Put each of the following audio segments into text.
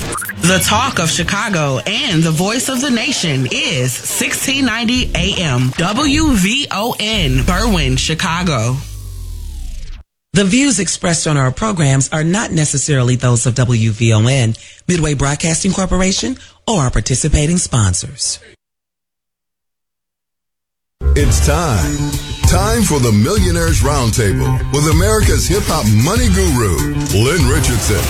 The talk of Chicago and the voice of the nation is 1690 AM WVON, Berwyn, Chicago. The views expressed on our programs are not necessarily those of WVON, Midway Broadcasting Corporation, or our participating sponsors. It's time. Time for the Millionaires Roundtable with America's hip-hop money guru, Lynn Richardson.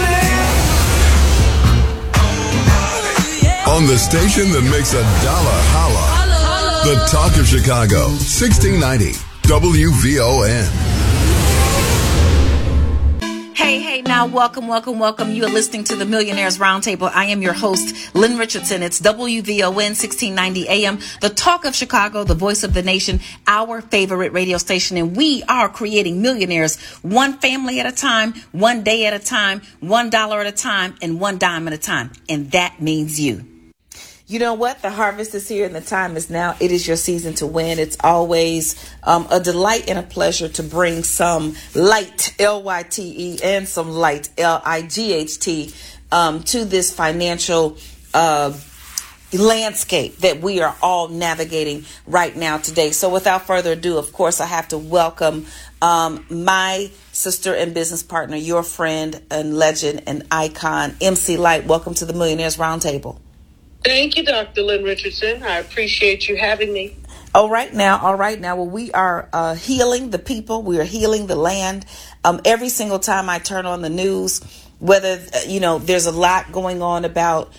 On the station that makes a dollar holla. The Talk of Chicago, 1690 WVON. Hey, now welcome. You are listening to the Millionaires Roundtable. I am your host, Lynn Richardson. It's WVON 1690 AM, the talk of Chicago, the voice of the nation, our favorite radio station. And we are creating millionaires one family at a time, one day at a time, $1 at a time, and one dime at a time. And that means you. You know what? The harvest is here and the time is now. It is your season to win. It's always a delight and a pleasure to bring some light, L-Y-T-E, and some light, L-I-G-H-T, to this financial landscape that we are all navigating right now today. So without further ado, of course, I have to welcome my sister and business partner, your friend and legend and icon, MC Lyte. Welcome to the Millionaires Roundtable. Thank you, Dr. Lynn Richardson. I appreciate you having me. All right now. Well, we are healing the people. We are healing the land. Every single time I turn on the news, whether, there's a lot going on about,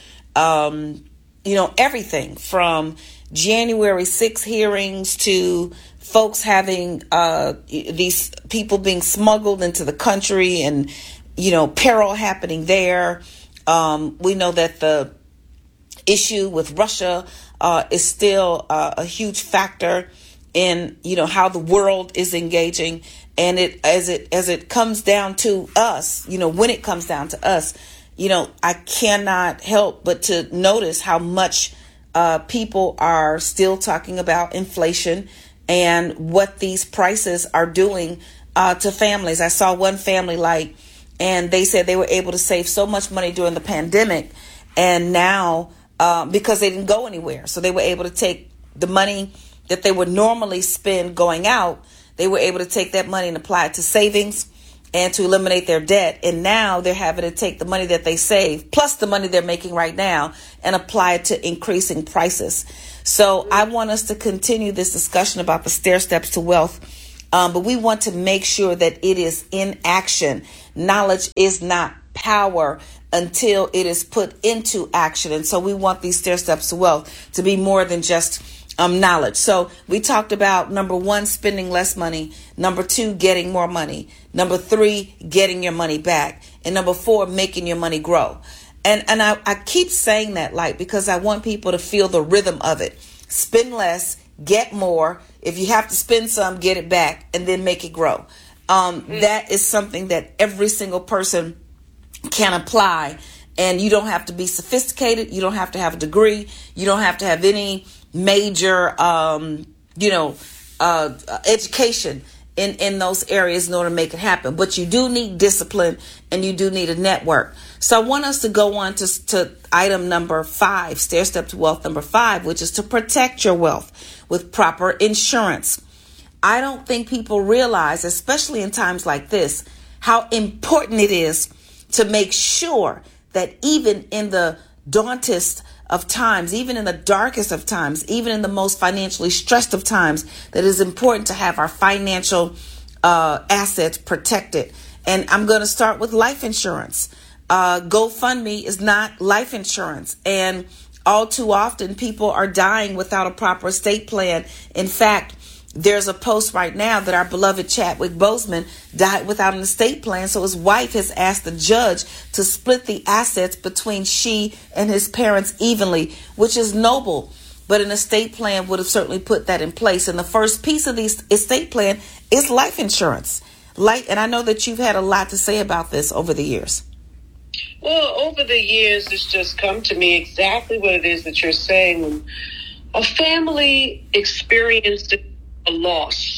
everything from January 6 hearings to folks having these people being smuggled into the country and, peril happening there. We know that the issue with Russia is still a huge factor in how the world is engaging, and as it comes down to us, when it comes down to us, I cannot help but to notice how much people are still talking about inflation and what these prices are doing to families. I saw one family and they said they were able to save so much money during the pandemic, and now because they didn't go anywhere. So they were able to take the money that they would normally spend going out. They were able to take that money and apply it to savings and to eliminate their debt. And now they're having to take the money that they save plus the money they're making right now and apply it to increasing prices. So I want us to continue this discussion about the stair steps to wealth. But we want to make sure that it is in action. Knowledge is not power until it is put into action. And so we want these stair steps to wealth to be more than just knowledge. So we talked about, number one, spending less money. Number two, getting more money. Number three, getting your money back. And number four, making your money grow. And I keep saying that because I want people to feel the rhythm of it. Spend less, get more. If you have to spend some, get it back, and then make it grow. That is something that every single person can apply, and you don't have to be sophisticated. You don't have to have a degree. You don't have to have any major, education in those areas in order to make it happen. But you do need discipline, and you do need a network. So I want us to go on to item number 5, stair step to wealth number 5, which is to protect your wealth with proper insurance. I don't think people realize, especially in times like this, how important it is to make sure that even in the dauntest of times, even in the darkest of times, even in the most financially stressed of times, that it is important to have our financial assets protected. And I'm going to start with life insurance. GoFundMe is not life insurance. And all too often, people are dying without a proper estate plan. In fact, there's a post right now that our beloved Chadwick Boseman died without an estate plan. So his wife has asked the judge to split the assets between she and his parents evenly, which is noble. But an estate plan would have certainly put that in place. And the first piece of the estate plan is life insurance. And I know that you've had a lot to say about this over the years. Well, over the years, it's just come to me exactly what it is that you're saying. When a family experienced a loss,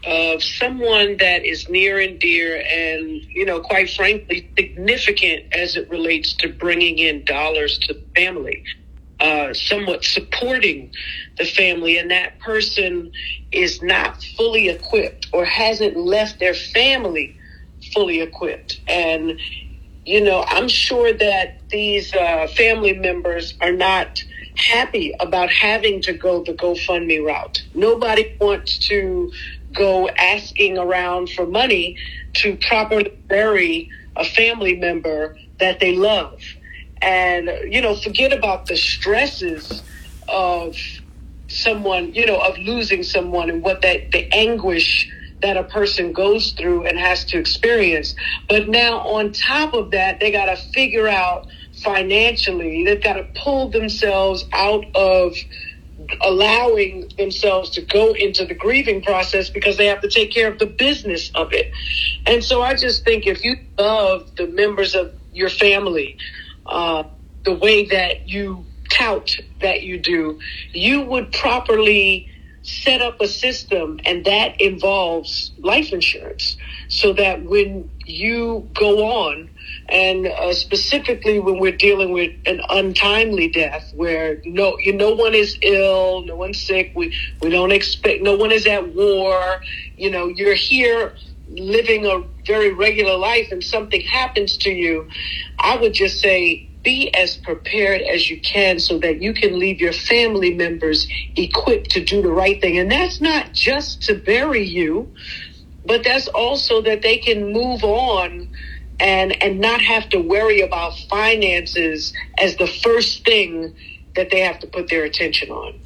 of someone that is near and dear and, quite frankly, significant as it relates to bringing in dollars to the family, somewhat supporting the family, and that person is not fully equipped or hasn't left their family fully equipped. And, I'm sure that these family members are not happy about having to go the GoFundMe route. Nobody wants to go asking around for money to properly bury a family member that they love. And, forget about the stresses of someone, of losing someone and what the anguish that a person goes through and has to experience. But now on top of that, they got to figure out financially, they've got to pull themselves out of allowing themselves to go into the grieving process because they have to take care of the business of it. And so I just think if you love the members of your family, the way that you tout that you do, you would properly set up a system, and that involves life insurance, so that when you go on, and specifically when we're dealing with an untimely death where no one is ill, no one's sick, we don't expect, no one is at war, you're here living a very regular life and something happens to you, I would just say be as prepared as you can so that you can leave your family members equipped to do the right thing. And that's not just to bury you, but that's also that they can move on and not have to worry about finances as the first thing that they have to put their attention on.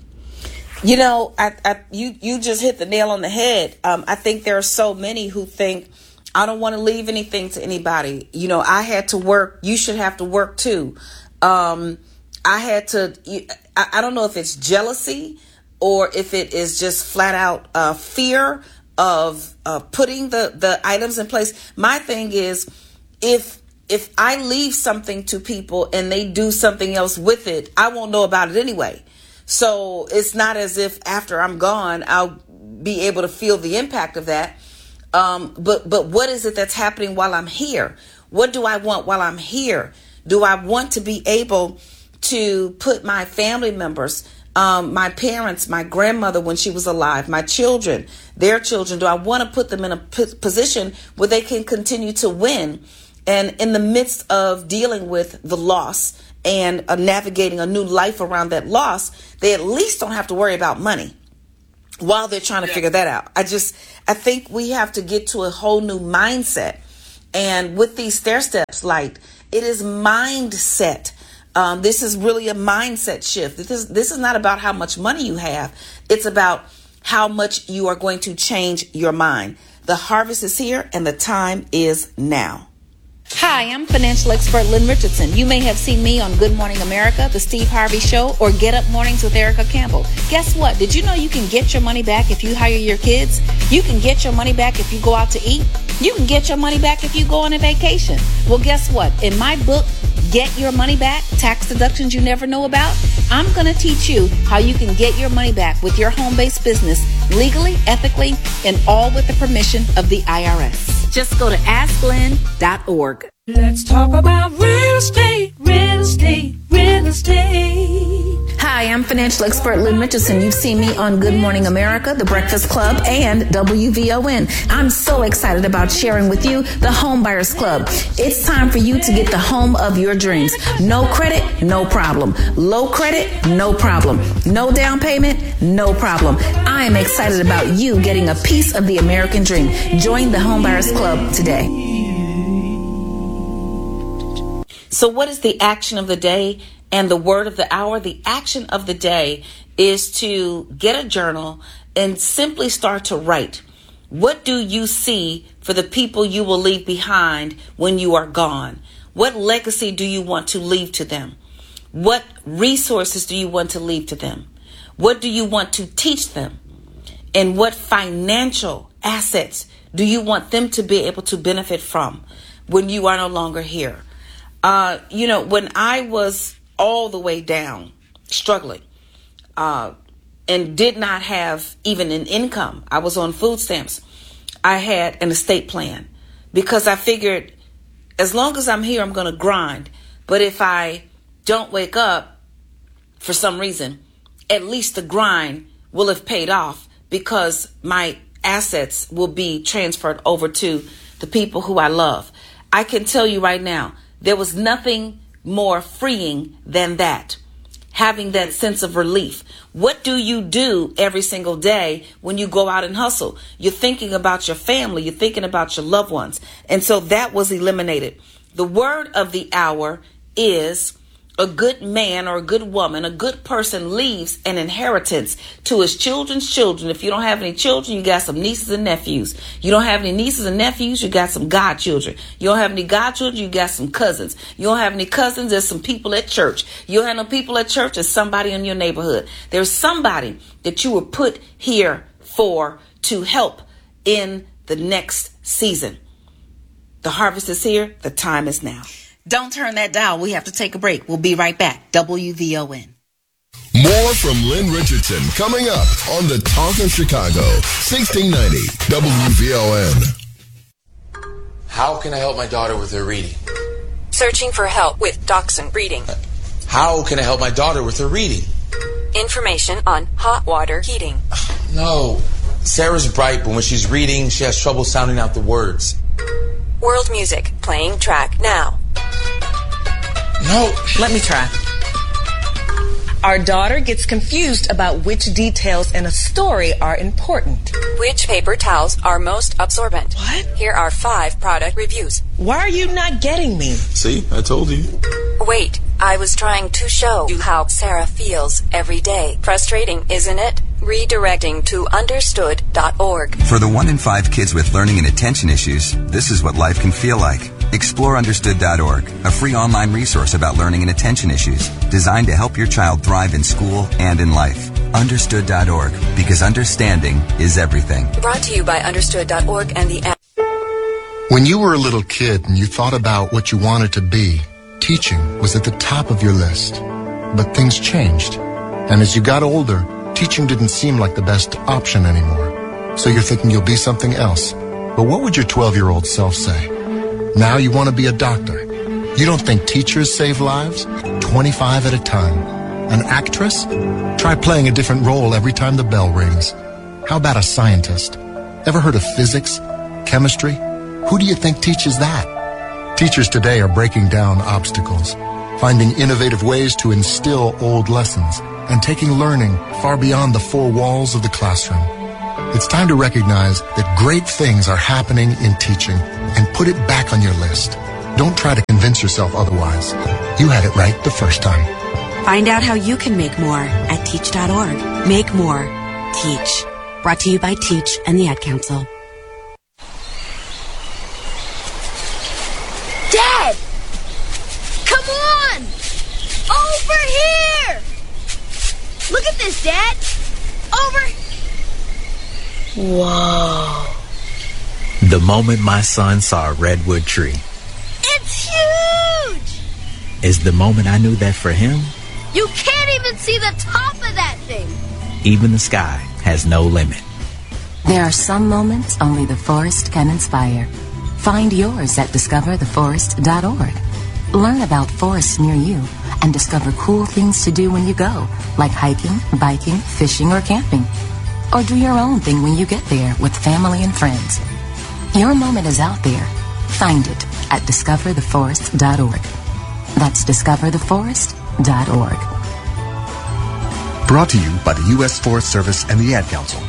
You just hit the nail on the head. I think there are so many who think, I don't want to leave anything to anybody. I had to work. You should have to work too. I had to, I don't know if it's jealousy or if it is just flat out fear of putting the items in place. My thing is, if I leave something to people and they do something else with it, I won't know about it anyway. So it's not as if after I'm gone, I'll be able to feel the impact of that. But what is it that's happening while I'm here? What do I want while I'm here? Do I want to be able to put my family members, my parents, my grandmother when she was alive, my children, their children, do I want to put them in a position where they can continue to win? And in the midst of dealing with the loss and navigating a new life around that loss, they at least don't have to worry about money while they're trying to figure that out. I think we have to get to a whole new mindset. And with these stair steps, Light, it is mindset. This is really a mindset shift. This is not about how much money you have. It's about how much you are going to change your mind. The harvest is here and the time is now. Hi, I'm financial expert Lynn Richardson. You may have seen me on Good Morning America, The Steve Harvey Show, or Get Up Mornings with Erica Campbell. Guess what? Did you know you can get your money back if you hire your kids? You can get your money back if you go out to eat. You can get your money back if you go on a vacation. Well, guess what? In my book, Get Your Money Back, Tax Deductions You Never Know About, I'm going to teach you how you can get your money back with your home-based business legally, ethically, and all with the permission of the IRS. Just go to AskLynn.org. Let's talk about real estate, real estate, real estate. Hi, I'm financial expert Lynn Richardson. You've seen me on Good Morning America, The Breakfast Club, and WVON. I'm so excited about sharing with you the Home Buyers Club. It's time for you to get the home of your dreams. No credit, no problem. Low credit, no problem. No down payment, no problem. I am excited about you getting a piece of the American dream. Join the Home Buyers Club today. So what is the action of the day and the word of the hour? The action of the day is to get a journal and simply start to write. What do you see for the people you will leave behind when you are gone? What legacy do you want to leave to them? What resources do you want to leave to them? What do you want to teach them? And what financial assets do you want them to be able to benefit from when you are no longer here? When I was all the way down, struggling, and did not have even an income, I was on food stamps. I had an estate plan, because I figured as long as I'm here, I'm going to grind. But if I don't wake up for some reason, at least the grind will have paid off, because my assets will be transferred over to the people who I love. I can tell you right now, there was nothing more freeing than that. Having that sense of relief. What do you do every single day when you go out and hustle? You're thinking about your family. You're thinking about your loved ones. And so that was eliminated. The word of the hour is a good man or a good woman, a good person leaves an inheritance to his children's children. If you don't have any children, you got some nieces and nephews. You don't have any nieces and nephews, you got some godchildren. You don't have any godchildren, you got some cousins. You don't have any cousins, there's some people at church. You don't have no people at church, there's somebody in your neighborhood. There's somebody that you were put here for to help in the next season. The harvest is here, the time is now. Don't turn that dial. We have to take a break. We'll be right back. WVON. More from Lynn Richardson coming up on the Talk of Chicago, 1690 WVON. How can I help my daughter with her reading? Searching for help with Dachshund breeding. How can I help my daughter with her reading? Information on hot water heating. No. Sarah's bright, but when she's reading, she has trouble sounding out the words. World music playing track now. No. Let me try. Our daughter gets confused about which details in a story are important. Which paper towels are most absorbent? What? Here are 5 product reviews. Why are you not getting me? See, I told you. Wait, I was trying to show you how Sarah feels every day. Frustrating, isn't it? Redirecting to understood.org. For the 1 in 5 kids with learning and attention issues, this is what life can feel like. Explore understood.org, a free online resource about learning and attention issues, designed to help your child thrive in school and in life. Understood.org, because understanding is everything. Brought to you by understood.org and the app. When you were a little kid and you thought about what you wanted to be, teaching was at the top of your list. But things changed. And as you got older, teaching didn't seem like the best option anymore. So you're thinking you'll be something else. But what would your 12-year-old self say? Now you want to be a doctor. You don't think teachers save lives? 25 at a time. An actress? Try playing a different role every time the bell rings. How about a scientist? Ever heard of physics? Chemistry? Who do you think teaches that? Teachers today are breaking down obstacles, finding innovative ways to instill old lessons, and taking learning far beyond the 4 walls of the classroom. It's time to recognize that great things are happening in teaching and put it back on your list. Don't try to convince yourself otherwise. You had it right the first time. Find out how you can make more at teach.org. Make more. Teach. Brought to you by Teach and the Ad Council. Dad! Come on! Over here! Look at this, Dad! Over... Whoa. The moment my son saw a redwood tree. It's huge! Is the moment I knew that for him, you can't even see the top of that thing. even the sky has no limit. There are some moments only the forest can inspire. Find yours at discovertheforest.org. Learn about forests near you and discover cool things to do when you go, like hiking, biking, fishing, or camping. Or do your own thing when you get there with family and friends. Your moment is out there. Find it at discovertheforest.org. That's discovertheforest.org. Brought to you by the U.S. Forest Service and the Ad Council.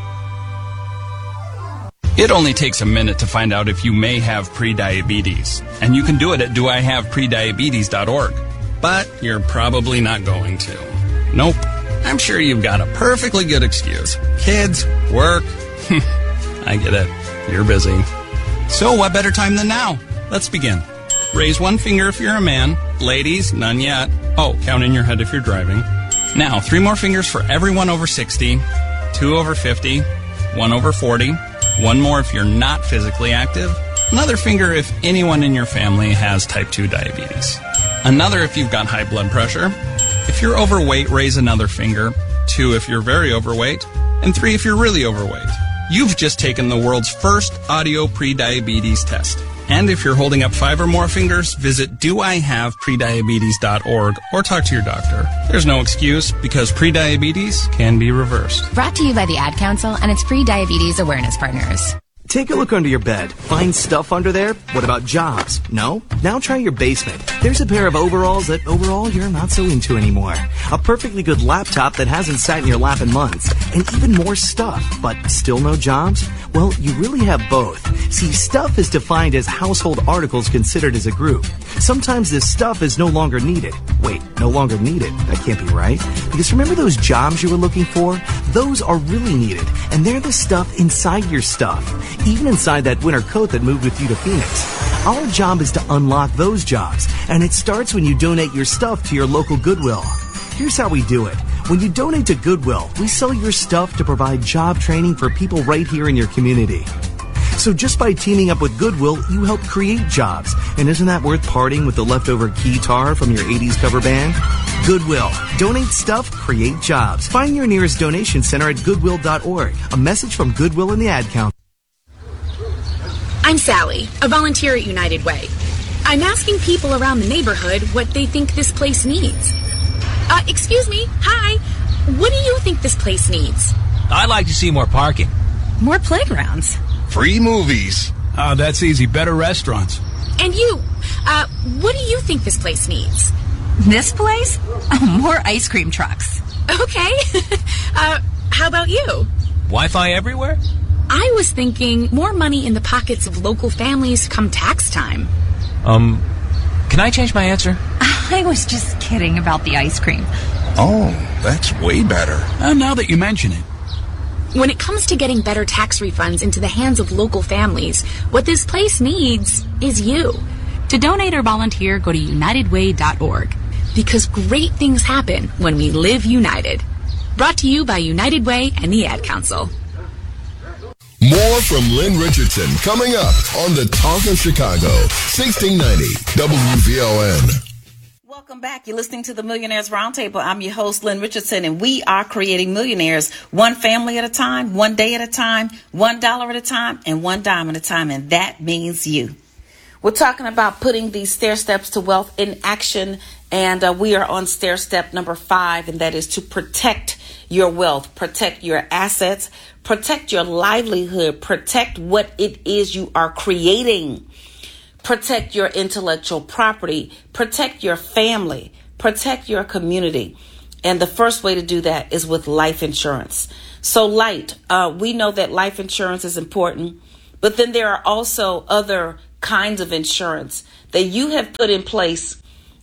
It only takes a minute to find out if you may have prediabetes, and you can do it at doihaveprediabetes.org. But you're probably not going to. Nope. I'm sure you've got a perfectly good excuse. Kids, work. I get it. You're busy. So what better time than now? Let's begin. Raise one finger if you're a man. Ladies, none yet. Oh, count in your head if you're driving. Now, 3 more fingers for everyone over 60, 2 over 50, 1 over 40, 1 more if you're not physically active, another finger if anyone in your family has type 2 diabetes, another if you've got high blood pressure. If you're overweight, raise another finger, 2 if you're very overweight, and 3 if you're really overweight. You've just taken the world's first audio prediabetes test. And if you're holding up 5 or more fingers, visit doihaveprediabetes.org or talk to your doctor. There's no excuse because prediabetes can be reversed. Brought to you by the Ad Council and its pre-diabetes awareness partners. Take a look under your bed. Find stuff under there? What about jobs? No? Now try your basement. There's a pair of overalls that overall you're not so into anymore. A perfectly good laptop that hasn't sat in your lap in months. And even more stuff, but still no jobs? Well, you really have both. See, stuff is defined as household articles considered as a group. Sometimes this stuff is no longer needed. Wait, no longer needed? That can't be right. Because remember those jobs you were looking for? Those are really needed. And they're the stuff inside your stuff. Even inside that winter coat that moved with you to Phoenix. Our job is to unlock those jobs, and it starts when you donate your stuff to your local Goodwill. Here's how we do it. When you donate to Goodwill, we sell your stuff to provide job training for people right here in your community. So just by teaming up with Goodwill, you help create jobs. And isn't that worth parting with the leftover guitar from your 80s cover band? Goodwill. Donate stuff, create jobs. Find your nearest donation center at goodwill.org. A message from Goodwill and the Ad Council. I'm Sally, a volunteer at United Way. I'm asking people around the neighborhood what they think this place needs. Excuse me, hi. What do you think this place needs? I'd like to see more parking. More playgrounds. Free movies. Oh, that's easy. Better restaurants. And you, what do you think this place needs? This place? Oh, more ice cream trucks. Okay. How about you? Wi-Fi everywhere? I was thinking more money in the pockets of local families come tax time. Can I change my answer? I was just kidding about the ice cream. Oh, that's way better. Now that you mention it. When it comes to getting better tax refunds into the hands of local families, what this place needs is you. To donate or volunteer, go to unitedway.org. Because great things happen when we live united. Brought to you by United Way and the Ad Council. More from Lynn Richardson coming up on the Talk of Chicago, 1690 WVON. Welcome back. You're listening to the Millionaires Roundtable. I'm your host, Lynn Richardson, and we are creating millionaires one family at a time, one day at a time, $1 at a time, and one dime at a time, and that means you. We're talking about putting these stair steps to wealth in action, and we are on stair step number 5, and that is to protect your wealth, protect your assets, protect your livelihood, protect what it is you are creating, protect your intellectual property, protect your family, protect your community. And the first way to do that is with life insurance. So we know that life insurance is important, but then there are also other kinds of insurance that you have put in place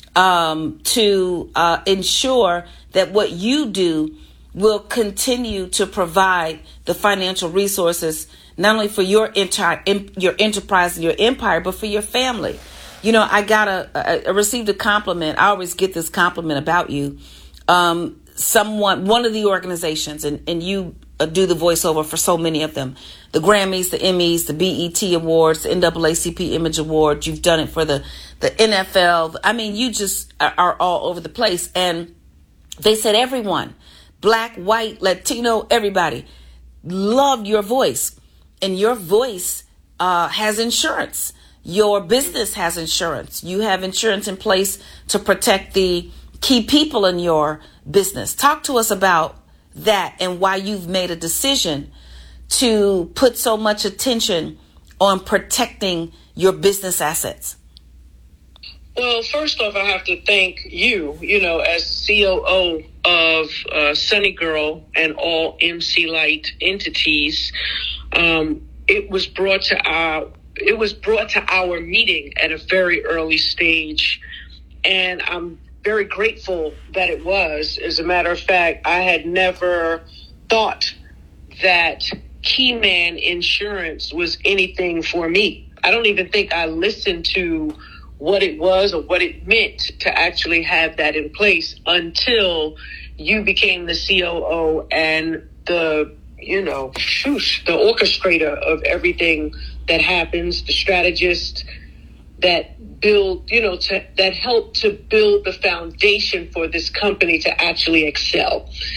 to ensure that what you do will continue to provide the financial resources, not only for your enterprise and your empire, but for your family. You know, I received a compliment. I always get this compliment about you. One of the organizations, and you do the voiceover for so many of them, the Grammys, the Emmys, the BET Awards, the NAACP Image Award. You've done it for the NFL. I mean, you just are all over the place. And they said everyone, Black, white, Latino, everybody loved your voice. And your voice has insurance. Your business has insurance. You have insurance in place to protect the key people in your business. Talk to us about that and why you've made a decision to put so much attention on protecting your business assets. Well, first off, I have to thank you, as COO of Sunny Girl and all MC Light entities. It was brought to our meeting at a very early stage, and I'm very grateful that it was. As a matter of fact, I had never thought that Keyman Insurance was anything for me. I don't even think I listened to what it was or what it meant to actually have that in place until you became the COO and the orchestrator of everything that happens, the strategist that build, that help to build the foundation for this company to actually excel.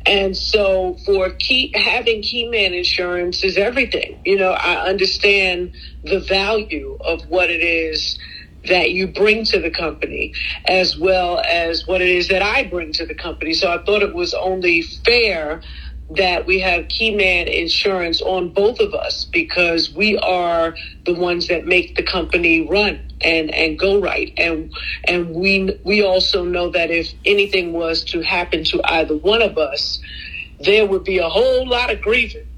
And so for having Keyman Insurance is everything. You know, I understand the value of what it is that you bring to the company, as well as what it is that I bring to the company. So I thought it was only fair that we have Keyman Insurance on both of us, because we are the ones that make the company run and go right. And we also know that if anything was to happen to either one of us, there would be a whole lot of grieving.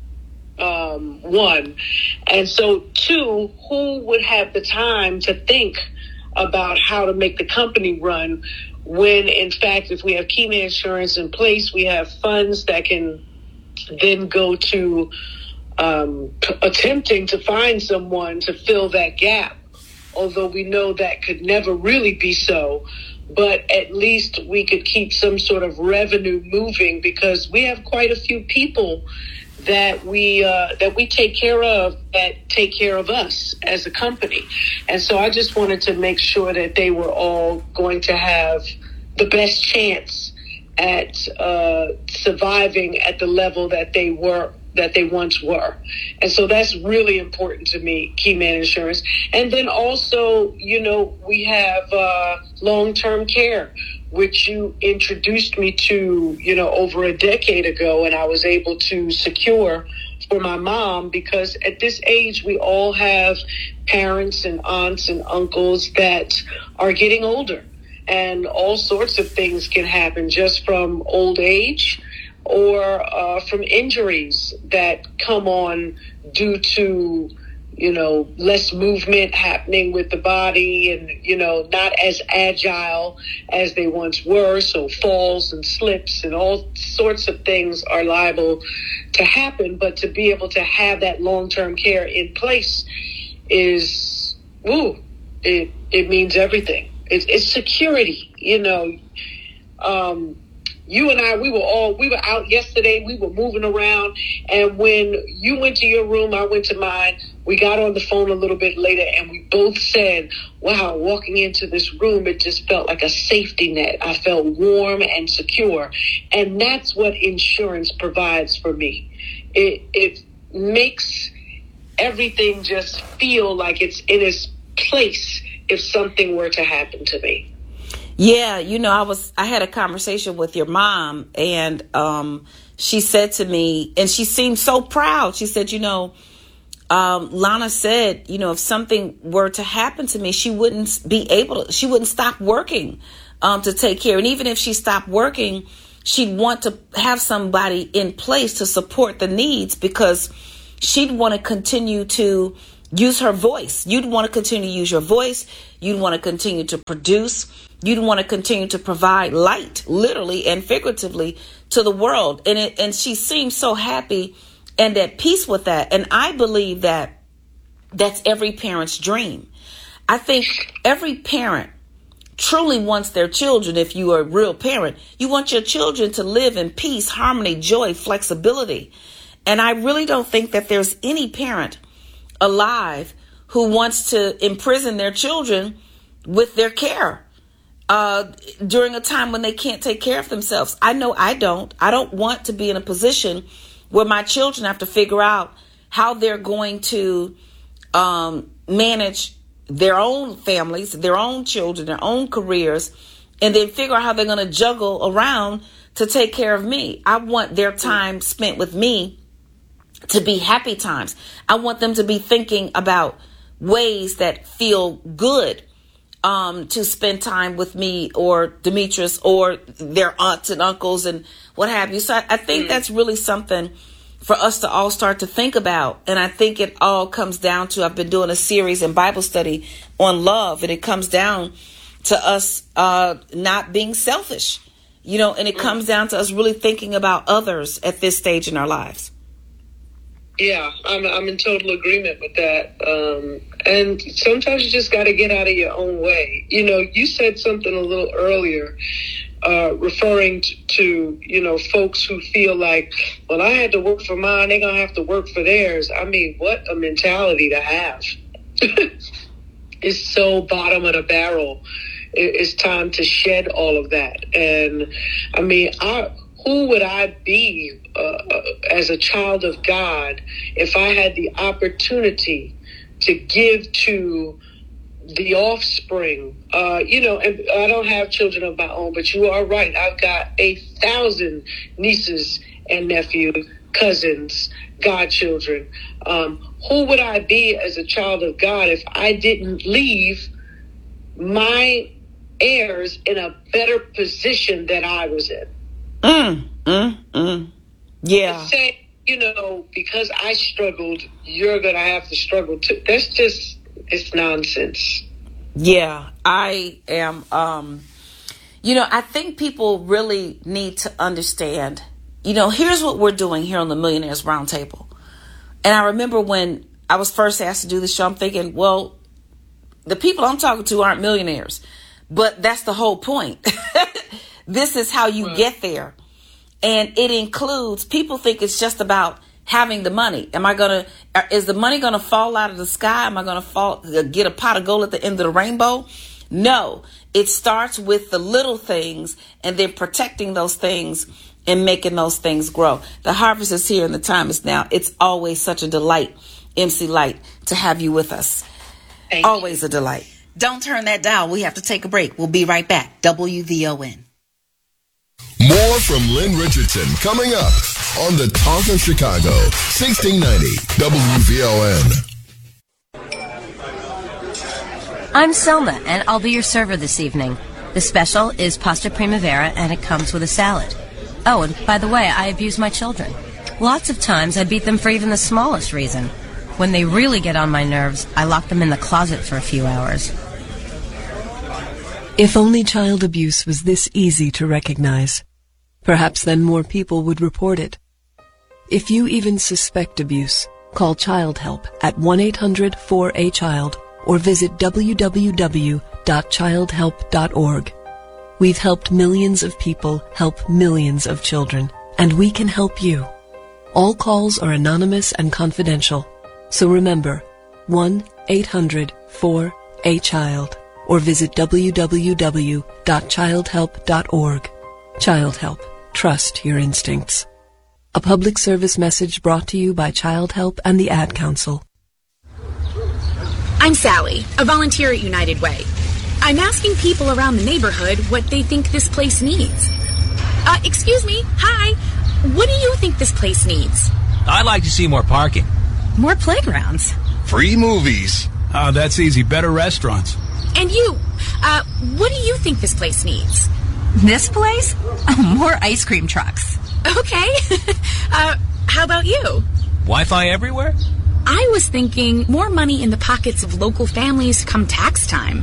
One. And so two, who would have the time to think about how to make the company run when, in fact, if we have Keyman Insurance in place, we have funds that can then go to attempting to find someone to fill that gap, although we know that could never really be so. But at least we could keep some sort of revenue moving, because we have quite a few people that we take care of, that take care of us as a company. And so I just wanted to make sure that they were all going to have the best chance at surviving at the level that they once were. And so that's really important to me, Keyman Insurance. And then also, you know, we have long-term care, which you introduced me to, you know, over a decade ago, and I was able to secure for my mom, because at this age, we all have parents and aunts and uncles that are getting older, and all sorts of things can happen just from old age or from injuries that come on due to, you know, less movement happening with the body, and, you know, not as agile as they once were. So falls and slips and all sorts of things are liable to happen. But to be able to have that long-term care in place is, it means everything. It's security, you know. You and I, we were out yesterday. We were moving around. And when you went to your room, I went to mine. We got on the phone a little bit later, and we both said, wow, walking into this room, it just felt like a safety net. I felt warm and secure. And that's what insurance provides for me. It makes everything just feel like it's in its place if something were to happen to me. Yeah, you know, I had a conversation with your mom, and she said to me, and she seemed so proud. She said, you know, Lana said, you know, if something were to happen to me, she wouldn't stop working to take care. And even if she stopped working, she'd want to have somebody in place to support the needs, because she'd want to continue to use her voice. You'd want to continue to use your voice. You'd want to continue to produce. You'd want to continue to provide light, literally and figuratively, to the world. And she seemed so happy and at peace with that. And I believe that that's every parent's dream. I think every parent truly wants their children, if you are a real parent, you want your children to live in peace, harmony, joy, flexibility. And I really don't think that there's any parent alive who wants to imprison their children with their care during a time when they can't take care of themselves. I know I don't want to be in a position where my children have to figure out how they're going to manage their own families, their own children, their own careers, and then figure out how they're going to juggle around to take care of me. I want their time spent with me to be happy times. I want them to be thinking about ways that feel good to spend time with me or Demetrius or their aunts and uncles and what have you. So I think that's really something for us to all start to think about. And I think it all comes down to, I've been doing a series in Bible study on love, and it comes down to us not being selfish, you know, and it comes down to us really thinking about others at this stage in our lives. Yeah, I'm in total agreement with that. And sometimes you just got to get out of your own way. You know, you said something a little earlier, referring to, you know, folks who feel like, well, I had to work for mine, they're going to have to work for theirs. I mean, what a mentality to have. It's so bottom of the barrel. It's time to shed all of that. And I mean, who would I be as a child of God if I had the opportunity to give to the offspring? And I don't have children of my own, but you are right. I've got 1,000 nieces and nephews, cousins, godchildren. Who would I be as a child of God if I didn't leave my heirs in a better position than I was in? Yeah. Say, because I struggled, you're going to have to struggle too. That's just, it's nonsense. Yeah, I am. I think people really need to understand, here's what we're doing here on the Millionaires Roundtable. And I remember when I was first asked to do the show, I'm thinking, well, the people I'm talking to aren't millionaires, but that's the whole point. This is how you get there. And it includes, people think it's just about having the money. Is the money going to fall out of the sky? Am I going to get a pot of gold at the end of the rainbow? No, it starts with the little things and then protecting those things and making those things grow. The harvest is here and the time is now. It's always such a delight, MC Lyte, to have you with us. Always a delight. Don't turn that dial. We have to take a break. We'll be right back. WVON. More from Lynn Richardson coming up on the Talk of Chicago, 1690 WVON. I'm Selma, and I'll be your server this evening. The special is pasta primavera, and it comes with a salad. Oh, and by the way, I abuse my children. Lots of times I beat them for even the smallest reason. When they really get on my nerves, I lock them in the closet for a few hours. If only child abuse was this easy to recognize, perhaps then more people would report it. If you even suspect abuse, call Child Help at 1-800-4A-CHILD or visit www.childhelp.org. We've helped millions of people help millions of children, and we can help you. All calls are anonymous and confidential, so remember, 1-800-4A-CHILD. or visit www.childhelp.org. Child Help. Trust your instincts. A public service message brought to you by Child Help and the Ad Council. I'm Sally, a volunteer at United Way. I'm asking people around the neighborhood what they think this place needs. Excuse me, hi. What do you think this place needs? I'd like to see more parking. More playgrounds. Free movies. Oh, that's easy. Better restaurants. And you, what do you think this place needs? This place? Oh, more ice cream trucks. Okay. How about you? Wi-Fi everywhere? I was thinking more money in the pockets of local families come tax time.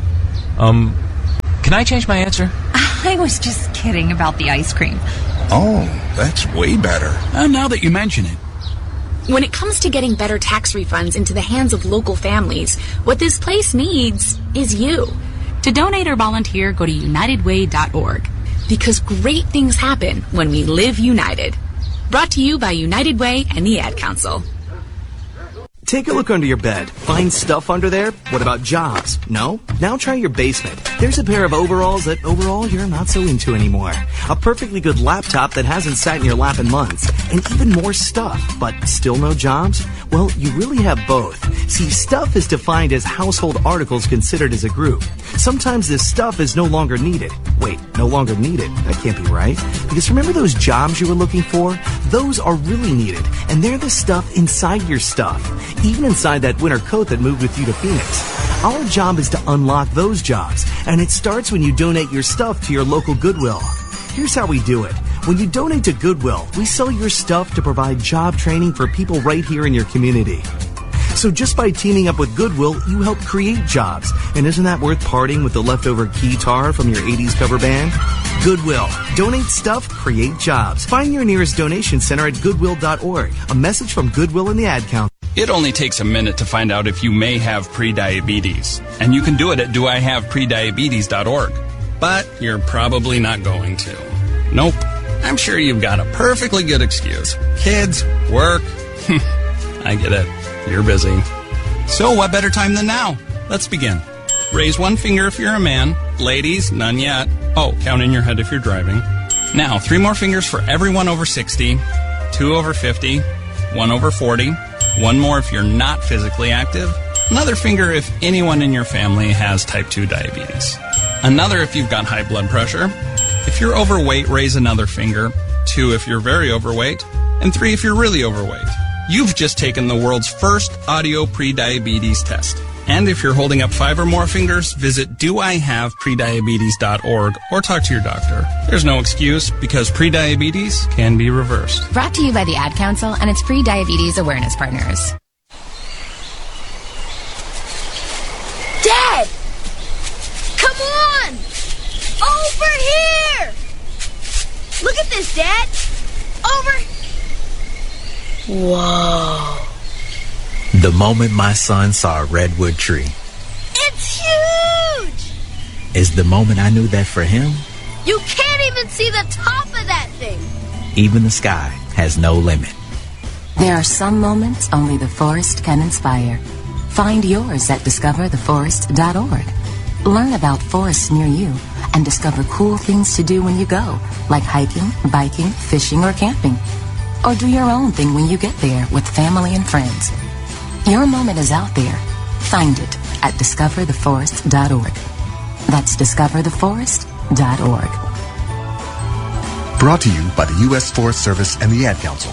Can I change my answer? I was just kidding about the ice cream. Oh, that's way better. Now that you mention it. When it comes to getting better tax refunds into the hands of local families, what this place needs is you. To donate or volunteer, go to unitedway.org. Because great things happen when we live united. Brought to you by United Way and the Ad Council. Take a look under your bed. Find stuff under there? What about jobs? No? Now try your basement. There's a pair of overalls that overall you're not so into anymore. A perfectly good laptop that hasn't sat in your lap in months. And even more stuff, but still no jobs? Well, you really have both. See, stuff is defined as household articles considered as a group. Sometimes this stuff is no longer needed. Wait, no longer needed? That can't be right. Because remember those jobs you were looking for? Those are really needed. And they're the stuff inside your stuff. Even inside that winter coat that moved with you to Phoenix. Our job is to unlock those jobs, and it starts when you donate your stuff to your local Goodwill. Here's how we do it. When you donate to Goodwill, we sell your stuff to provide job training for people right here in your community. So just by teaming up with Goodwill, you help create jobs. And isn't that worth parting with the leftover keytar from your 80s cover band? Goodwill. Donate stuff, create jobs. Find your nearest donation center at goodwill.org. A message from Goodwill and the Ad Council. It only takes a minute to find out if you may have prediabetes. And you can do it at doihaveprediabetes.org. But you're probably not going to. Nope. I'm sure you've got a perfectly good excuse. Kids, work. I get it. You're busy. So what better time than now? Let's begin. Raise one finger if you're a man. Ladies, none yet. Oh, count in your head if you're driving. Now, 3 more fingers for everyone over 60, 2 over 50, 1 over 40, 1 more if you're not physically active, another finger if anyone in your family has type 2 diabetes, another if you've got high blood pressure. If you're overweight, raise another finger, 2 if you're very overweight, and 3 if you're really overweight. You've just taken the world's first audio pre-diabetes test. And if you're holding up 5 or more fingers, visit doihaveprediabetes.org or talk to your doctor. There's no excuse because prediabetes can be reversed. Brought to you by the Ad Council and its pre-diabetes awareness partners. Dad! Come on! Over here! Look at this, Dad! Over... Whoa. The moment my son saw a redwood tree It's huge! is the moment I knew that for him, You can't even see the top of that thing! even the sky has no limit. There are some moments only the forest can inspire. Find yours at discovertheforest.org. Learn about forests near you and discover cool things to do when you go, like hiking, biking, fishing, or camping. Or do your own thing when you get there with family and friends. Your moment is out there. Find it at discovertheforest.org. That's discovertheforest.org. Brought to you by the U.S. Forest Service and the Ad Council.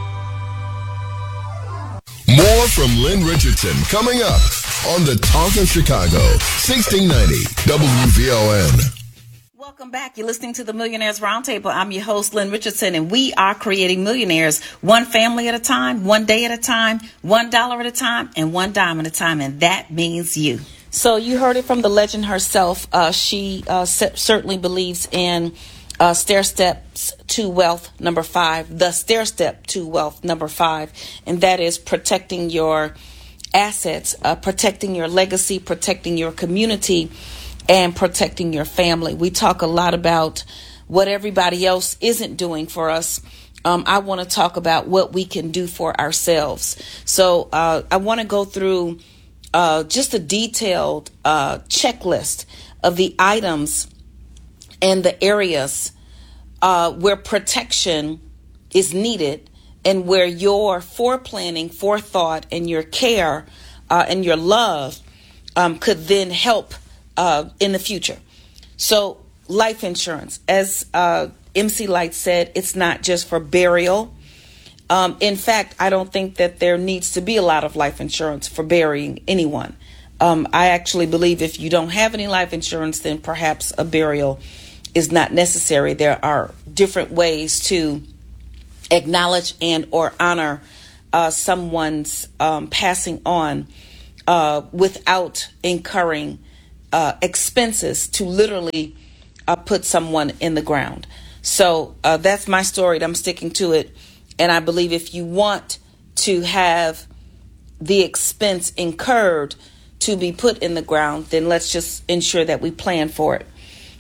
More from Lynn Richardson coming up on the Talk of Chicago, 1690 WVON. Welcome back. You're listening to the Millionaires Roundtable. I'm your host, Lynn Richardson, and we are creating millionaires one family at a time, one day at a time, $1 at a time, and one dime at a time, and that means you. So you heard it from the legend herself. She certainly believes in stair steps to wealth number 5, the stair step to wealth number 5, and that is protecting your assets, protecting your legacy, protecting your community, and protecting your family. We talk a lot about what everybody else isn't doing for us. I want to talk about what we can do for ourselves. So I want to go through just a detailed checklist of the items and the areas where protection is needed and where your foreplanning, forethought, and your care and your love could then help in the future. So life insurance, as MC Light said, it's not just for burial. In fact, I don't think that there needs to be a lot of life insurance for burying anyone. I actually believe if you don't have any life insurance, then perhaps a burial is not necessary. There are different ways to acknowledge and or honor someone's passing on without incurring expenses to literally put someone in the ground. So that's my story, and I'm sticking to it. And I believe if you want to have the expense incurred to be put in the ground, then let's just ensure that we plan for it.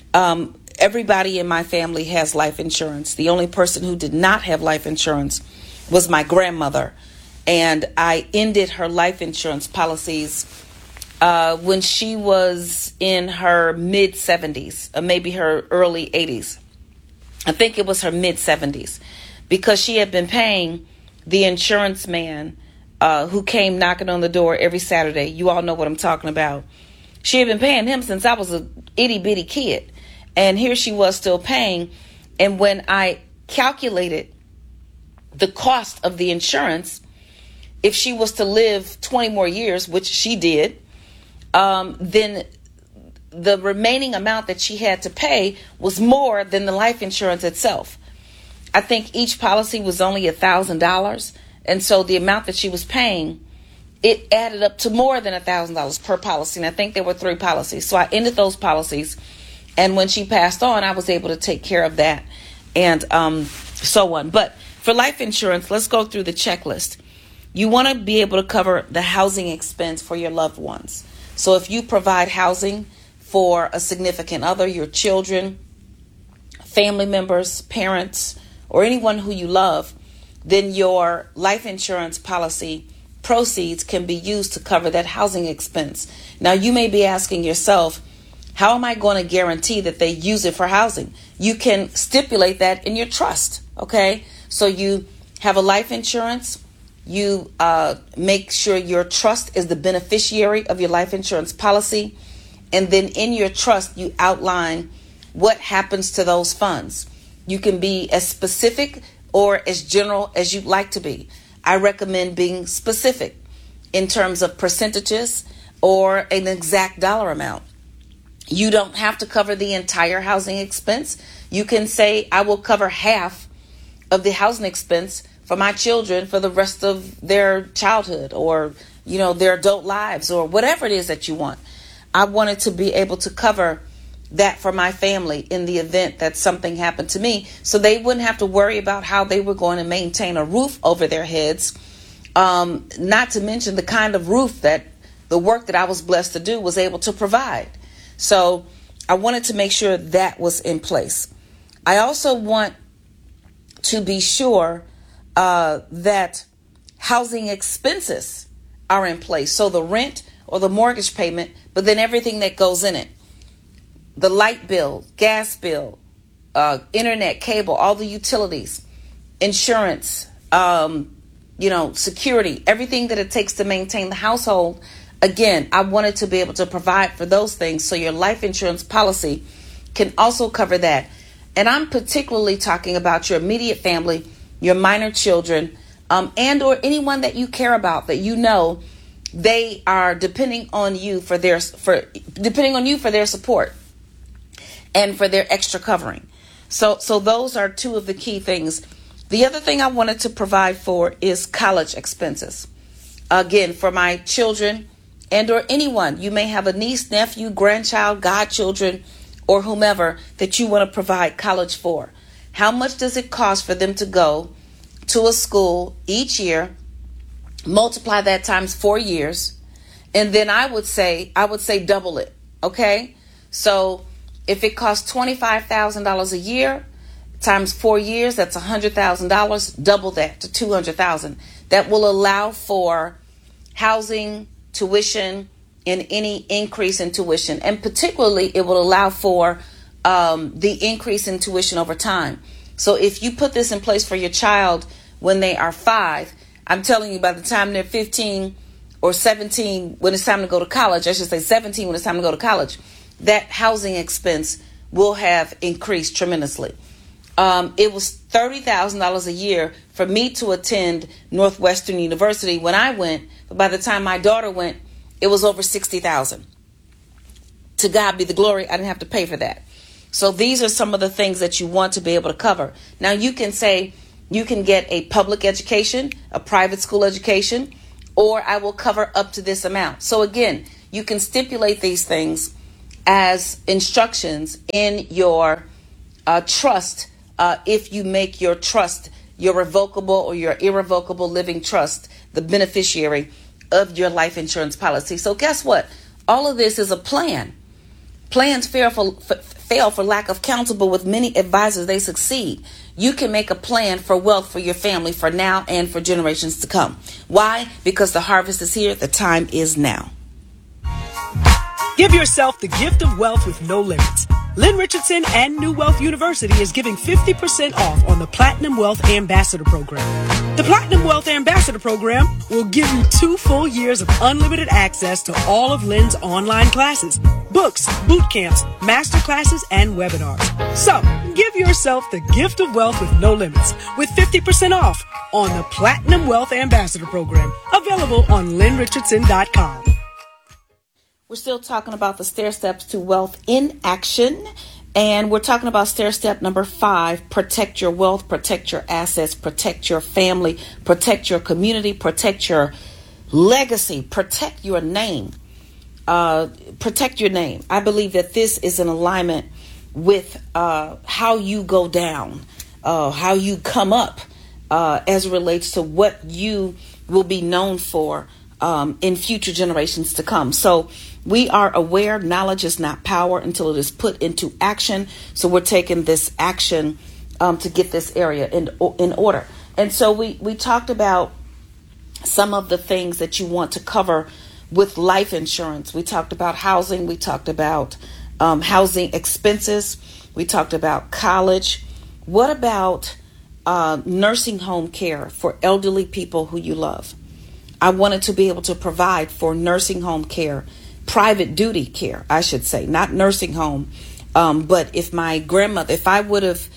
Everybody in my family has life insurance. The only person who did not have life insurance was my grandmother. And I ended her life insurance policies when she was in her mid-70s, or maybe her early 80s. I think it was her mid-70s, because she had been paying the insurance man who came knocking on the door every Saturday. You all know what I'm talking about. She had been paying him since I was a itty-bitty kid. And here she was still paying. And when I calculated the cost of the insurance, if she was to live 20 more years, which she did, then the remaining amount that she had to pay was more than the life insurance itself. I think each policy was only $1,000. And so the amount that she was paying, it added up to more than $1,000 per policy. And I think there were 3 policies. So I ended those policies. And when she passed on, I was able to take care of that and so on. But for life insurance, let's go through the checklist. You want to be able to cover the housing expense for your loved ones. So if you provide housing for a significant other, your children, family members, parents, or anyone who you love, then your life insurance policy proceeds can be used to cover that housing expense. Now, you may be asking yourself, How am I going to guarantee that they use it for housing? You can stipulate that in your trust. Okay, so you have a life insurance. You make sure your trust is the beneficiary of your life insurance policy. And then in your trust, you outline what happens to those funds. You can be as specific or as general as you'd like to be. I recommend being specific in terms of percentages or an exact dollar amount. You don't have to cover the entire housing expense. You can say, I will cover half of the housing expense for my children for the rest of their childhood, or, their adult lives, or whatever it is that you want. I wanted to be able to cover that for my family in the event that something happened to me, so they wouldn't have to worry about how they were going to maintain a roof over their heads. Not to mention the kind of roof that the work that I was blessed to do was able to provide. So I wanted to make sure that was in place. I also want to be sure that housing expenses are in place. So the rent or the mortgage payment, but then everything that goes in it. The light bill, gas bill, internet, cable, all the utilities, insurance, security, everything that it takes to maintain the household. Again, I wanted to be able to provide for those things so your life insurance policy can also cover that. And I'm particularly talking about your immediate family, your minor children, and or anyone that you care about, that they are depending on you for their support and for their extra covering. So those are two of the key things. The other thing I wanted to provide for is college expenses. Again, for my children and or anyone, you may have a niece, nephew, grandchild, godchildren, or whomever that you want to provide college for. How much does it cost for them to go to a school each year? Multiply that times 4 years, and then I would say double it. Okay, so if it costs $25,000 a year times 4 years, that's $100,000. Double that to $200,000. That will allow for housing, tuition, and any increase in tuition, and particularly it will allow for the increase in tuition over time. So if you put this in place for your child when they are 5, I'm telling you, by the time they're 15 or 17, when it's time to go to college, I should say 17 when it's time to go to college, that housing expense will have increased tremendously. It was $30,000 a year for me to attend Northwestern University when I went, but by the time my daughter went, it was over $60,000. To God be the glory, I didn't have to pay for that. So these are some of the things that you want to be able to cover. Now you can say you can get a public education, a private school education, or I will cover up to this amount. So again, you can stipulate these things as instructions in your trust. If you make your trust, your revocable or your irrevocable living trust, the beneficiary of your life insurance policy. So guess what? All of this is a plan. Plans fail for lack of counsel, but with many advisors, they succeed. You can make a plan for wealth for your family for now and for generations to come. Why? Because the harvest is here. The time is now. Give yourself the gift of wealth with no limits. Lynn Richardson and New Wealth University is giving 50% off on the Platinum Wealth Ambassador Program. The Platinum Wealth Ambassador Program will give you 2 full years of unlimited access to all of Lynn's online classes, books, boot camps, master classes, and webinars. So, give yourself the gift of wealth with no limits with 50% off on the Platinum Wealth Ambassador Program, available on lynnrichardson.com. We're still talking about the stair steps to wealth in action. And we're talking about stair step number 5, protect your wealth, protect your assets, protect your family, protect your community, protect your legacy, protect your name. Protect your name. I believe that this is in alignment with how you go down, how you come up as it relates to what you will be known for in future generations to come. So we are aware knowledge is not power until it is put into action. So we're taking this action to get this area in order. And so we talked about some of the things that you want to cover with life insurance. We talked about housing. We talked about housing expenses. We talked about college. What about nursing home care for elderly people who you love? I wanted to be able to provide for nursing home care, private duty care, I should say, not nursing home. But if my grandmother would have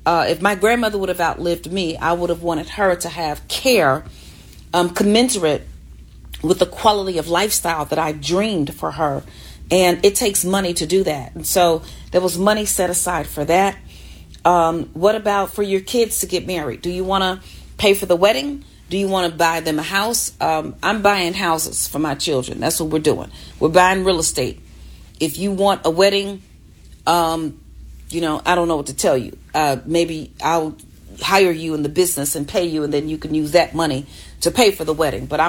outlived me, I would have wanted her to have care commensurate with the quality of lifestyle that I dreamed for her. And it takes money to do that. And so there was money set aside for that. What about for your kids to get married? Do you want to pay for the wedding? Do you want to buy them a house? I'm buying houses for my children. That's what we're doing. We're buying real estate. If you want a wedding, I don't know what to tell you. Maybe I'll hire you in the business and pay you, and then you can use that money to pay for the wedding. But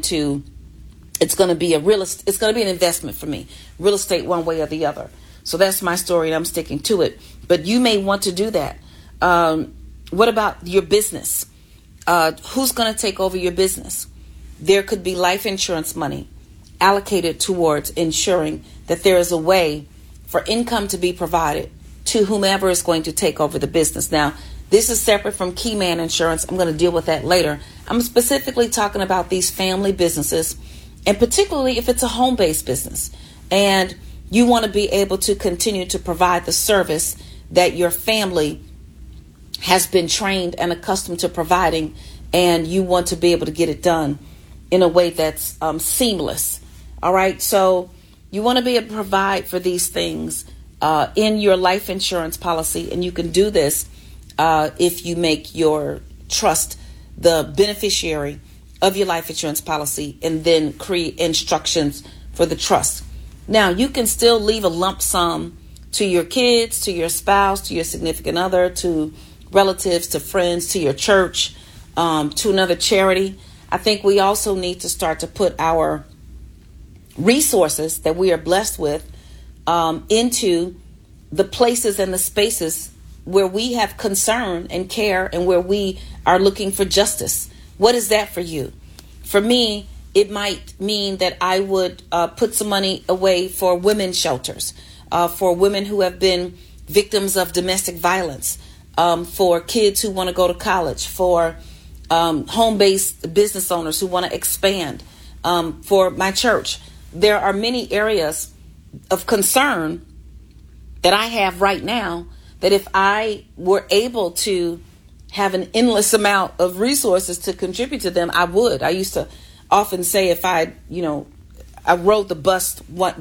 it's going to be an investment for me. Real estate one way or the other. So that's my story, and I'm sticking to it. But you may want to do that. What about your business? Who's going to take over your business? There could be life insurance money allocated towards ensuring that there is a way for income to be provided to whomever is going to take over the business. Now, this is separate from Keyman Insurance. I'm going to deal with that later. I'm specifically talking about these family businesses, and particularly if it's a home-based business and you want to be able to continue to provide the service that your family has been trained and accustomed to providing, and you want to be able to get it done in a way that's seamless. All right. So you want to be able to provide for these things in your life insurance policy. And you can do this if you make your trust the beneficiary of your life insurance policy and then create instructions for the trust. Now, you can still leave a lump sum to your kids, to your spouse, to your significant other, to relatives, to friends, to your church, to another charity. I think we also need to start to put our resources that we are blessed with into the places and the spaces where we have concern and care and where we are looking for justice. What is that for you? For me, it might mean that I would put some money away for women's shelters, for women who have been victims of domestic violence, for kids who want to go to college, for home-based business owners who want to expand, for my church. There are many areas of concern that I have right now that if I were able to have an endless amount of resources to contribute to them, I would. I used to often say if I rode the bus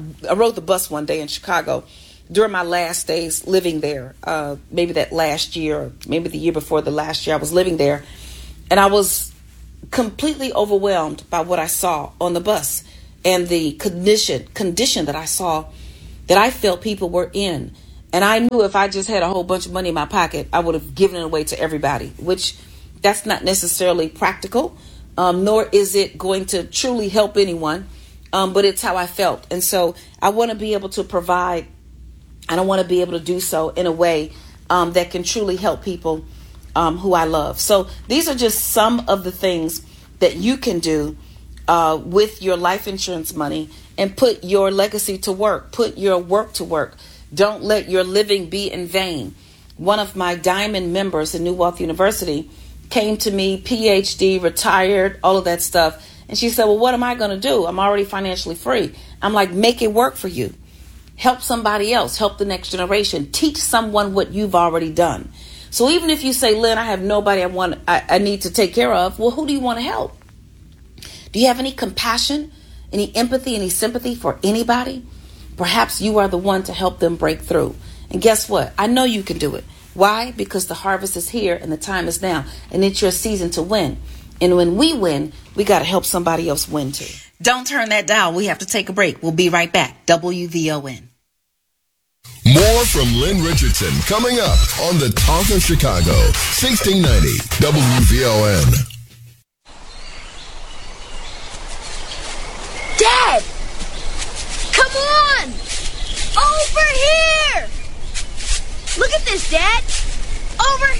one day in Chicago during my last days living there, maybe that last year, or maybe the year before the last year I was living there, and I was completely overwhelmed by what I saw on the bus and the condition that I saw, that I felt people were in. And I knew if I just had a whole bunch of money in my pocket, I would have given it away to everybody, which that's not necessarily practical, nor is it going to truly help anyone, but it's how I felt. And so I want to be able to provide, and I want to be able to do so in a way that can truly help people who I love. So these are just some of the things that you can do with your life insurance money and put your legacy to work, put your work to work. Don't let your living be in vain. One of my diamond members in New Wealth University came to me, PhD, retired, all of that stuff. And she said, well, what am I going to do? I'm already financially free. I'm like, make it work for you. Help somebody else. Help the next generation. Teach someone what you've already done. So even if you say, Lynn, I have nobody I need to take care of. Well, who do you want to help? Do you have any compassion, any empathy, any sympathy for anybody? Perhaps you are the one to help them break through. And guess what? I know you can do it. Why? Because the harvest is here and the time is now. And it's your season to win. And when we win, we got to help somebody else win too. Don't turn that dial. We have to take a break. We'll be right back. WVON. More from Lynn Richardson coming up on the Talk of Chicago, 1690 WVON. Dad! Come on! Over here! Look at this, Dad! Over...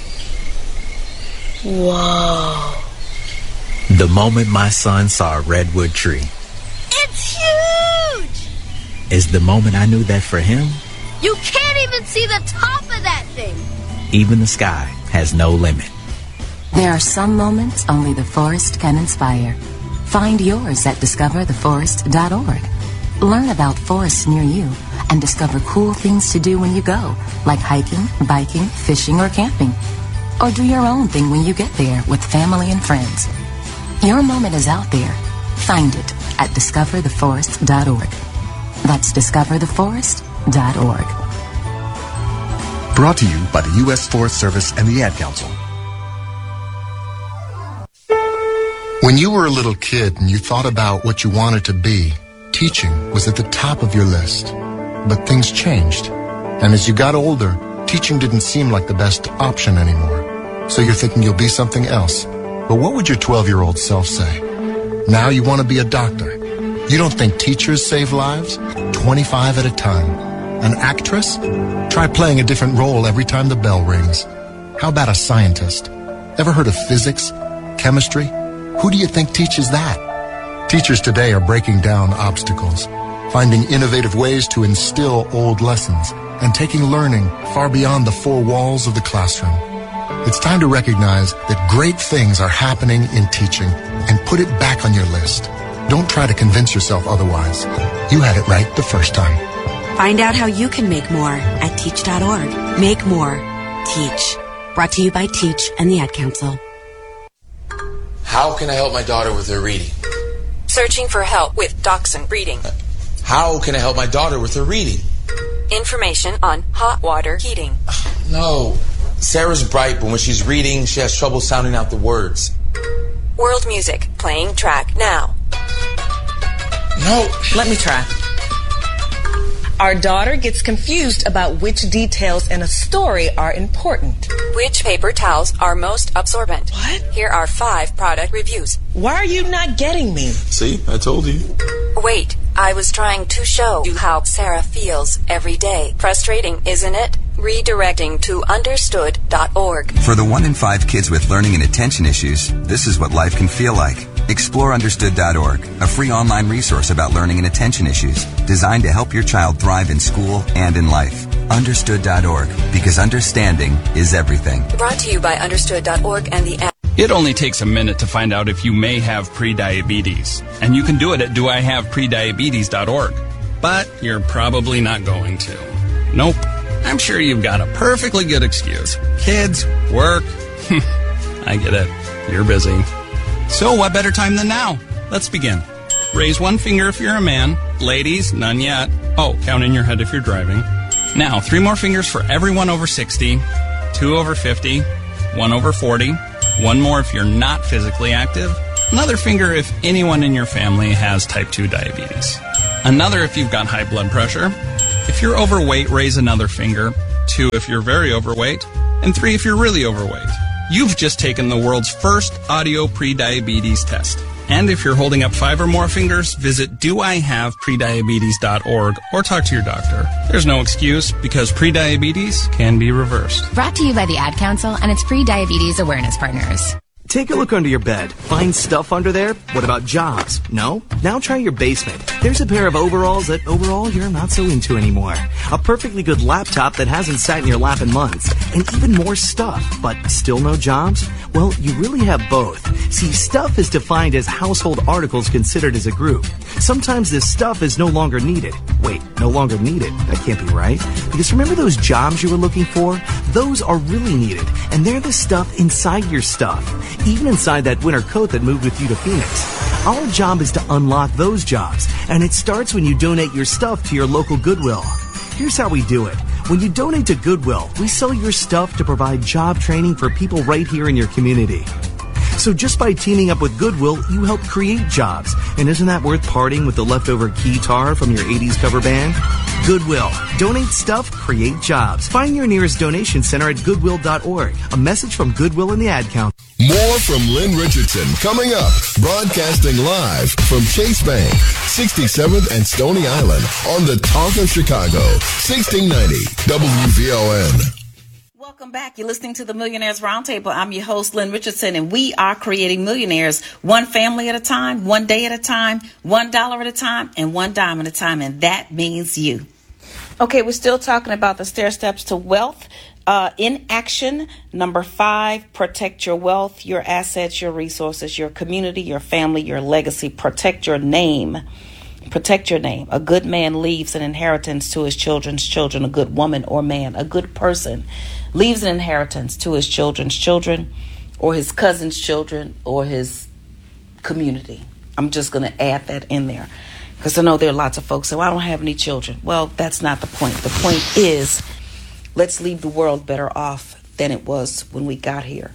Whoa. The moment my son saw a redwood tree It's huge! is the moment I knew that for him, You can't even see the top of that thing. Even the sky has no limit. There are some moments only the forest can inspire. Find yours at discovertheforest.org. Learn about forests near you and discover cool things to do when you go, like hiking, biking, fishing, or camping. Or do your own thing when you get there with family and friends. Your moment is out there. Find it at discovertheforest.org. That's discovertheforest.org. Brought to you by the U.S. Forest Service and the Ad Council. When you were a little kid and you thought about what you wanted to be, teaching was at the top of your list. But things changed. And as you got older, teaching didn't seem like the best option anymore. So you're thinking you'll be something else. But what would your 12-year-old self say? Now you want to be a doctor. You don't think teachers save lives? 25 at a time. An actress? Try playing a different role every time the bell rings. How about a scientist? Ever heard of physics? Chemistry? Who do you think teaches that? Teachers today are breaking down obstacles, finding innovative ways to instill old lessons, and taking learning far beyond the four walls of the classroom. It's time to recognize that great things are happening in teaching and put it back on your list. Don't try to convince yourself otherwise. You had it right the first time. Find out how you can make more at teach.org. Make more. Teach. Brought to you by Teach and the Ad Council. How can I help my daughter with her reading? Searching for help with Dachshund breeding. How can I help my daughter with her reading? Information on hot water heating. No. Sarah's bright, but when she's reading, she has trouble sounding out the words. World music. Playing track now. No. Let me try. Our daughter gets confused about which details in a story are important. Which paper towels are most absorbent? What? Here are 5 product reviews. Why are you not getting me? See, I told you. Wait, I was trying to show you how Sarah feels every day. Frustrating, isn't it? Redirecting to understood.org. For the 1 in 5 kids with learning and attention issues, this is what life can feel like. Explore understood.org, a free online resource about learning and attention issues, designed to help your child thrive in school and in life. Understood.org, because understanding is everything. Brought to you by understood.org and the app. It only takes a minute to find out if you may have prediabetes, and you can do it at doihaveprediabetes.org. But you're probably not going to. Nope. I'm sure you've got a perfectly good excuse. Kids, work. I get it. You're busy. So what better time than now? Let's begin. Raise one finger if you're a man. Ladies, none yet. Oh, count in your head if you're driving. Now, 3 more fingers for everyone over 60, 2 over 50, 1 over 40, 1 more if you're not physically active, another finger if anyone in your family has type 2 diabetes, another if you've got high blood pressure. If you're overweight, raise another finger, 2 if you're very overweight, and 3 if you're really overweight. You've just taken the world's first audio prediabetes test. And if you're holding up 5 or more fingers, visit doihaveprediabetes.org or talk to your doctor. There's no excuse because prediabetes can be reversed. Brought to you by the Ad Council and its pre-diabetes awareness partners. Take a look under your bed. Find stuff under there? What about jobs? No? Now try your basement. There's a pair of overalls that overall you're not so into anymore. A perfectly good laptop that hasn't sat in your lap in months. And even more stuff, but still no jobs? Well, you really have both. See, stuff is defined as household articles considered as a group. Sometimes this stuff is no longer needed. Wait, no longer needed? That can't be right. Because remember those jobs you were looking for? Those are really needed. And they're the stuff inside your stuff. Even inside that winter coat that moved with you to Phoenix. Our job is to unlock those jobs, and it starts when you donate your stuff to your local Goodwill. Here's how we do it. When you donate to Goodwill, we sell your stuff to provide job training for people right here in your community. So just by teaming up with Goodwill, you help create jobs. And isn't that worth parting with the leftover keytar from your 80s cover band? Goodwill. Donate stuff, create jobs. Find your nearest donation center at goodwill.org. A message from Goodwill and the Ad Council. More from Lynn Richardson coming up. Broadcasting live from Chase Bank, 67th and Stony Island on the Talk of Chicago, 1690 WVON. Welcome back. You're listening to the Millionaires Roundtable. I'm your host, Lynn Richardson, and we are creating millionaires one family at a time, one day at a time, $1 at a time, and $1 at a time, and that means you. Okay, we're still talking about the stair steps to wealth. In action, number 5, protect your wealth, your assets, your resources, your community, your family, your legacy. Protect your name. Protect your name. A good man leaves an inheritance to his children's children. A good woman or man, a good person, leaves an inheritance to his children's children or his cousin's children or his community. I'm just going to add that in there because I know there are lots of folks say, well, I don't have any children. Well, that's not the point. The point is, let's leave the world better off than it was when we got here.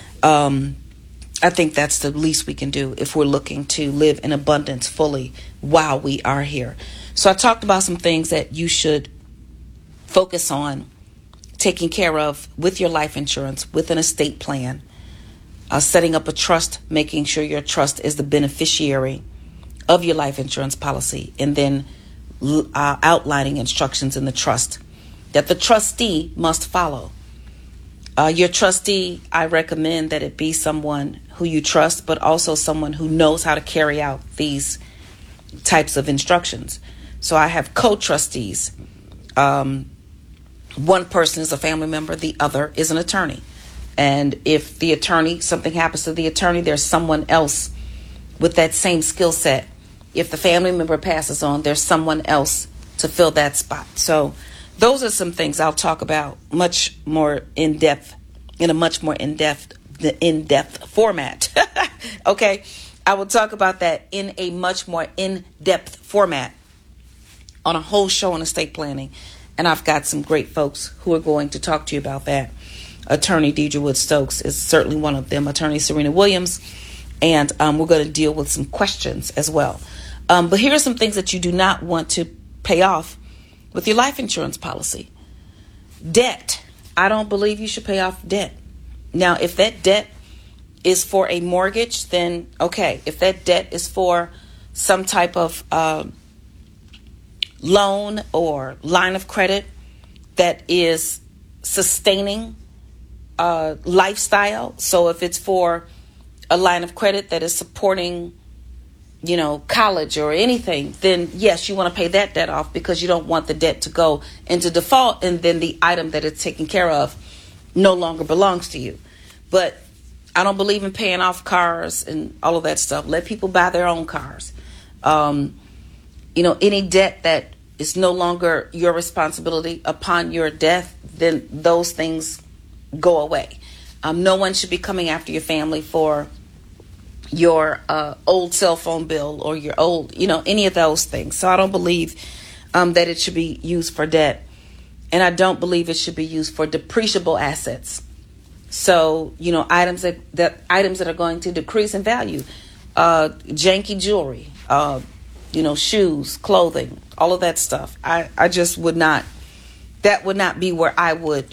I think that's the least we can do if we're looking to live in abundance fully while we are here. So I talked about some things that you should focus on taking care of with your life insurance, with an estate plan, setting up a trust, making sure your trust is the beneficiary of your life insurance policy, and then outlining instructions in the trust that the trustee must follow. Your trustee, I recommend that it be someone who you trust, but also someone who knows how to carry out these types of instructions. So I have co-trustees. One person is a family member, the other is an attorney. And if the attorney, something happens to the attorney, there's someone else with that same skill set. If the family member passes on, there's someone else to fill that spot. So those are some things I'll talk about much more in depth, in a much more in-depth format. Okay, I will talk about that in a much more in-depth format on a whole show on estate planning. And I've got some great folks who are going to talk to you about that. Attorney Deidre Wood Stokes is certainly one of them. Attorney Serena Williams. And we're going to deal with some questions as well. But here are some things that you do not want to pay off with your life insurance policy. Debt. I don't believe you should pay off debt. Now, if that debt is for a mortgage, then okay. If that debt is for some type of loan or line of credit that is sustaining lifestyle. So if it's for a line of credit that is supporting, college or anything, then yes, you want to pay that debt off because you don't want the debt to go into default and then the item that it's taken care of no longer belongs to you. But I don't believe in paying off cars and all of that stuff. Let people buy their own cars. Any debt that is no longer your responsibility upon your death, then those things go away. No one should be coming after your family for your old cell phone bill or your old, any of those things. So I don't believe that it should be used for debt. And I don't believe it should be used for depreciable assets. So, items that are going to decrease in value, janky jewelry, shoes, clothing, all of that stuff. I just would not, that would not be where I would